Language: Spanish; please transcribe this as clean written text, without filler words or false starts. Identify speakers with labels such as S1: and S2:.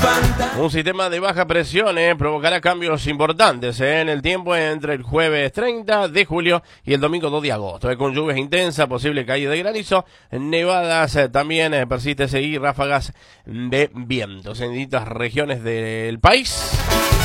S1: Un sistema de baja presión provocará cambios importantes en el tiempo entre el jueves 30 de julio y el domingo 2 de agosto. Con lluvias intensas, posible caída de granizo, nevadas también persiste seguir ráfagas de vientos en distintas regiones del país.